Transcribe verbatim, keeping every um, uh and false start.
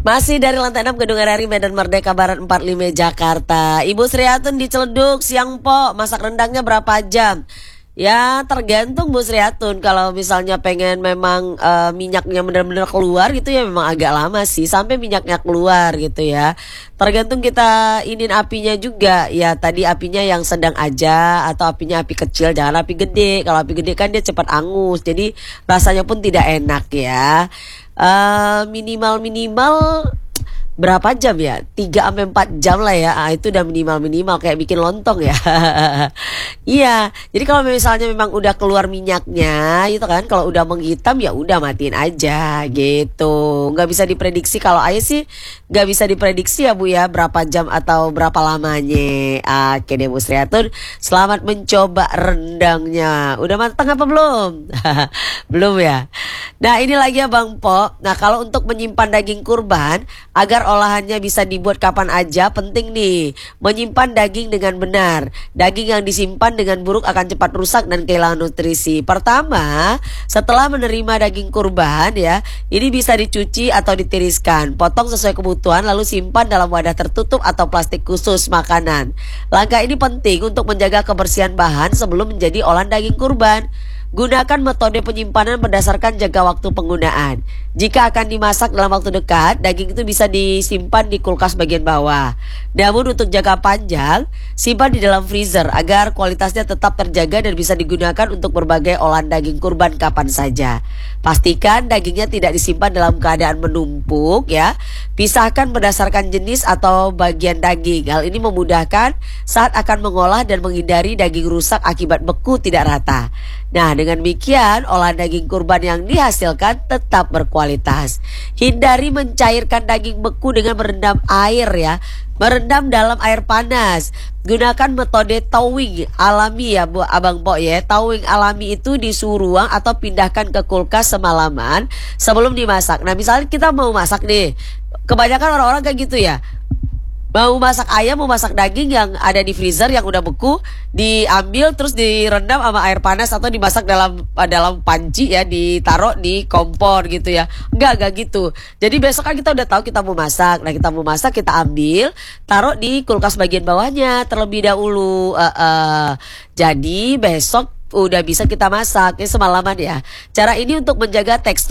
Masih dari lantai enam Gedung R R I Medan Merdeka Barat empat puluh lima Jakarta. Ibu Sriatun di Ciledug, siang po, masak rendangnya berapa jam? Ya tergantung Bu Sriatun. Kalau misalnya pengen memang uh, minyaknya benar-benar keluar gitu ya memang agak lama sih sampai minyaknya keluar gitu ya. Tergantung kita inin apinya juga. Ya tadi apinya yang sedang aja atau apinya api kecil, jangan api gede. Kalau api gede kan dia cepat angus, jadi rasanya pun tidak enak ya. Uh, minimal-minimal berapa jam ya? tiga sampai empat jam lah ya. Ah, itu udah minimal-minimal kayak bikin lontong ya. Iya. Jadi kalau misalnya memang udah keluar minyaknya, itu kan kalau udah menghitam ya udah matiin aja gitu. Nggak bisa diprediksi, kalau ayah sih nggak bisa diprediksi ya Bu ya berapa jam atau berapa lamanya. Oke deh Bu Sriatun, selamat mencoba rendangnya. Udah matang apa belum? Belum ya. Nah ini lagi ya Bang Po. Nah kalau untuk menyimpan daging kurban agar olahannya bisa dibuat kapan aja, penting nih menyimpan daging dengan benar. Daging yang disimpan dengan buruk akan cepat rusak dan kehilangan nutrisi. Pertama, setelah menerima daging kurban ya, ini bisa dicuci atau ditiriskan. Potong sesuai kebutuhan lalu simpan dalam wadah tertutup atau plastik khusus makanan. Langkah ini penting untuk menjaga kebersihan bahan sebelum menjadi olahan daging kurban. Gunakan metode penyimpanan berdasarkan jangka waktu penggunaan. Jika akan dimasak dalam waktu dekat, daging itu bisa disimpan di kulkas bagian bawah. Namun untuk jangka panjang, simpan di dalam freezer agar kualitasnya tetap terjaga dan bisa digunakan untuk berbagai olahan daging kurban kapan saja. Pastikan dagingnya tidak disimpan dalam keadaan menumpuk ya. Pisahkan berdasarkan jenis atau bagian daging. Hal ini memudahkan saat akan mengolah dan menghindari daging rusak akibat beku tidak rata. Nah, dengan demikian olahan daging kurban yang dihasilkan tetap berkualitas. Hindari mencairkan daging beku dengan merendam air ya. Merendam dalam air panas. Gunakan metode thawing alami ya Bu Abang Po ya. Thawing alami itu di suhu ruang atau pindahkan ke kulkas semalaman sebelum dimasak. Nah, misalnya kita mau masak nih. Kebanyakan orang-orang kayak gitu ya. Mau masak ayam, mau masak daging yang ada di freezer yang udah beku, diambil terus direndam sama air panas atau dimasak dalam dalam panci ya, ditaruh di kompor gitu ya. Enggak, enggak gitu. Jadi besok kan kita udah tahu kita mau masak. Nah, kita mau masak kita ambil, taruh di kulkas bagian bawahnya terlebih dahulu. Uh, uh. Jadi besok udah bisa kita masak ya semalaman ya. Cara ini untuk menjaga tekstur